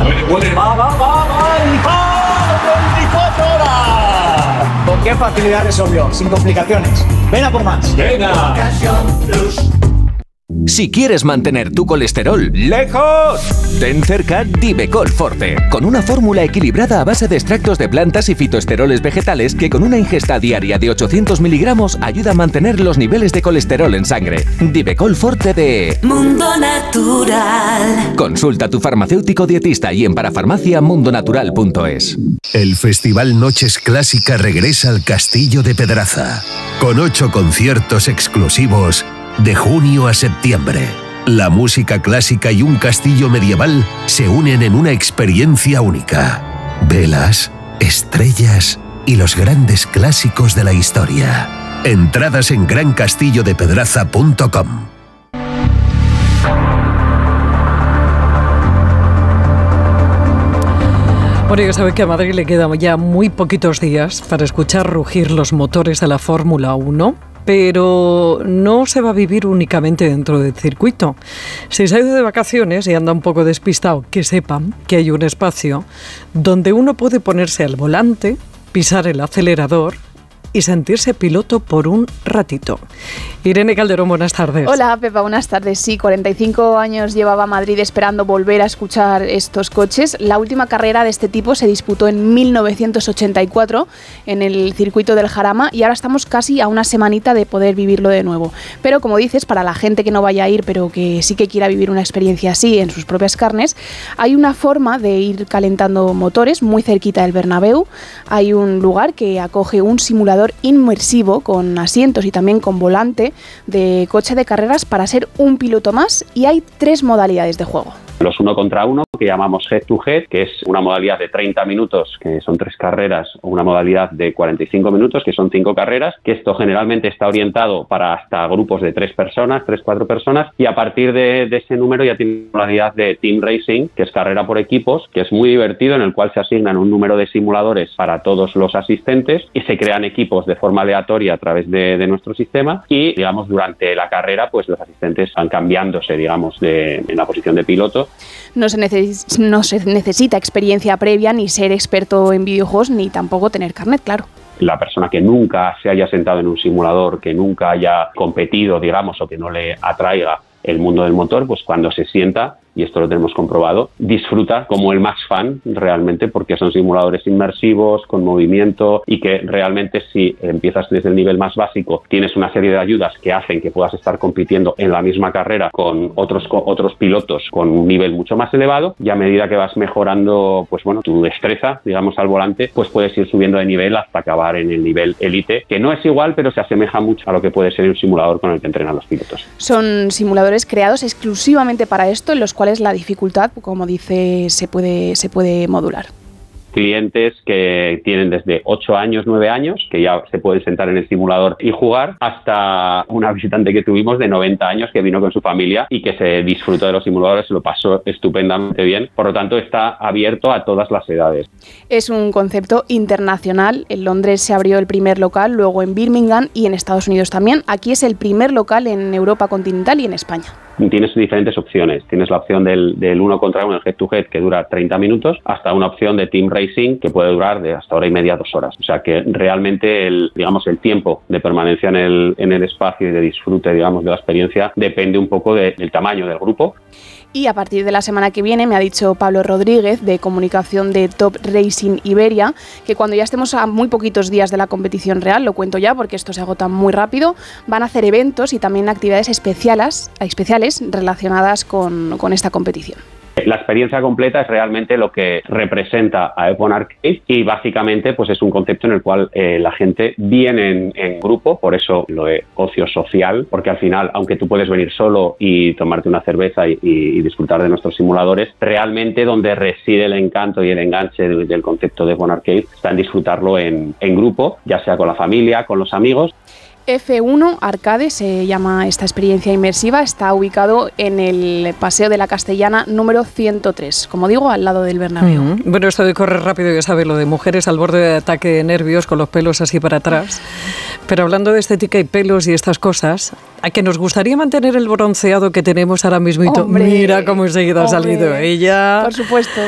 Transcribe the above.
¡24 horas! ¿Con qué facilidad resolvió? Sin complicaciones. Ven a por más. ¡Venga! Si quieres mantener tu colesterol lejos, ten cerca Divecol Forte, con una fórmula equilibrada a base de extractos de plantas y fitoesteroles vegetales que con una ingesta diaria de 800 miligramos ayuda a mantener los niveles de colesterol en sangre. Divecol Forte de Mundo Natural. Consulta a tu farmacéutico dietista y en parafarmacia.mundonatural.es. El Festival Noches Clásica regresa al Castillo de Pedraza, con 8 conciertos exclusivos de junio a septiembre. La música clásica y un castillo medieval se unen en una experiencia única. Velas, estrellas y los grandes clásicos de la historia. Entradas en grancastillodepedraza.com. Bueno, ya sabe que a Madrid le quedan ya muy poquitos días para escuchar rugir los motores de la Fórmula 1. Pero no se va a vivir únicamente dentro del circuito. Si se ha ido de vacaciones y anda un poco despistado, que sepan que hay un espacio donde uno puede ponerse al volante, pisar el acelerador y sentirse piloto por un ratito. Irene Calderón, buenas tardes. Hola, Pepa, buenas tardes. Sí, 45 años llevaba Madrid esperando volver a escuchar estos coches. La última carrera de este tipo se disputó en 1984 en el circuito del Jarama y ahora estamos casi a una semanita de poder vivirlo de nuevo. Pero como dices, para la gente que no vaya a ir, pero que sí que quiera vivir una experiencia así en sus propias carnes, hay una forma de ir calentando motores muy cerquita del Bernabéu. Hay un lugar que acoge un simulador inmersivo con asientos y también con volante de coche de carreras para ser un piloto más, y hay 3 modalidades de juego. Los 1 contra 1, que llamamos head to head, que es una modalidad de 30 minutos, que son 3 carreras, o una modalidad de 45 minutos, que son 5 carreras, que esto generalmente está orientado para hasta grupos de 3 personas, 3-4 personas, y a partir de ese número ya tiene una modalidad de team racing, que es carrera por equipos, que es muy divertido, en el cual se asignan un número de simuladores para todos los asistentes y se crean equipos de forma aleatoria a través de nuestro sistema, y digamos durante la carrera pues los asistentes van cambiándose digamos en la posición de piloto. No se necesita experiencia previa, ni ser experto en videojuegos, ni tampoco tener carnet, claro. La persona que nunca se haya sentado en un simulador, que nunca haya competido, digamos, o que no le atraiga el mundo del motor, pues cuando se sienta, y esto lo tenemos comprobado, disfruta como el más fan realmente, porque son simuladores inmersivos, con movimiento, y que realmente si empiezas desde el nivel más básico, tienes una serie de ayudas que hacen que puedas estar compitiendo en la misma carrera con otros pilotos con un nivel mucho más elevado, y a medida que vas mejorando pues bueno, tu destreza, digamos, al volante, pues puedes ir subiendo de nivel hasta acabar en el nivel élite, que no es igual, pero se asemeja mucho a lo que puede ser un simulador con el que entrenan los pilotos. Son simuladores creados exclusivamente para esto, en los cuales la dificultad, como dice, se puede modular. Clientes que tienen desde 8 años, 9 años, que ya se pueden sentar en el simulador y jugar, hasta una visitante que tuvimos de 90 años que vino con su familia y que se disfrutó de los simuladores, se lo pasó estupendamente bien. Por lo tanto, está abierto a todas las edades. Es un concepto internacional. En Londres se abrió el primer local, luego en Birmingham y en Estados Unidos también. Aquí es el primer local en Europa continental y en España. Tienes diferentes opciones. Tienes la opción del 1 contra 1, el head to head, que dura 30 minutos, hasta una opción de team racing que puede durar de hasta hora y media, 2 horas. O sea que realmente el tiempo de permanencia en el espacio y de disfrute, digamos, de la experiencia depende un poco del tamaño del grupo. Y a partir de la semana que viene, me ha dicho Pablo Rodríguez, de comunicación de Top Racing Iberia, que cuando ya estemos a muy poquitos días de la competición real, lo cuento ya porque esto se agota muy rápido, van a hacer eventos y también actividades especiales relacionadas con esta competición. La experiencia completa es realmente lo que representa a F1 Arcade, y básicamente pues es un concepto en el cual la gente viene en grupo, por eso lo de ocio social, porque al final, aunque tú puedes venir solo y tomarte una cerveza y disfrutar de nuestros simuladores, realmente donde reside el encanto y el enganche del concepto de F1 Arcade está en disfrutarlo en grupo, ya sea con la familia, con los amigos. F1 Arcade se llama esta experiencia inmersiva, está ubicado en el Paseo de la Castellana número 103, como digo, al lado del Bernabéu. Bueno, esto de correr rápido, ya sabes, lo de mujeres al borde de ataque de nervios con los pelos así para atrás. Pero hablando de estética y pelos y estas cosas, a que nos gustaría mantener el bronceado que tenemos ahora mismo. Mira cómo enseguida ha salido ella. Por supuesto.